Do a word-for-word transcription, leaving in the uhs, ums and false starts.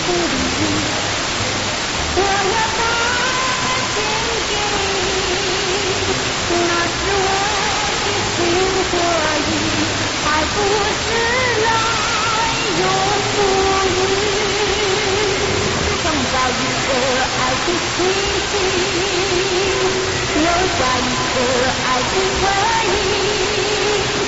不理，我要把献给你，那是我的情和意，爱不是来永不渝，创造一颗爱的气息，留下一颗爱的回忆。